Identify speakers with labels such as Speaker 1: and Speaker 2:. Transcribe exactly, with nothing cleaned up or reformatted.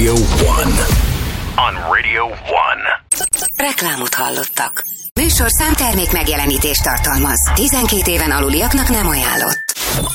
Speaker 1: Radio One. On Radio One.
Speaker 2: Reklámot hallottak. Műsorszám termék megjelenítést tartalmaz. tizenkét éven aluliaknak nem ajánlott.